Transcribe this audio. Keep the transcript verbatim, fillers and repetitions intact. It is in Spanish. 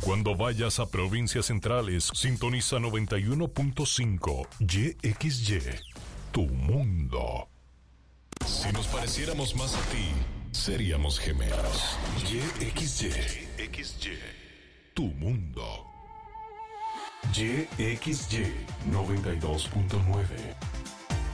Cuando vayas a provincias centrales, sintoniza noventa y uno punto cinco Y X Y, tu mundo. Si nos pareciéramos más a ti, seríamos gemelos. Y X Y, X Y, tu mundo. Y X Y noventa y dos punto nueve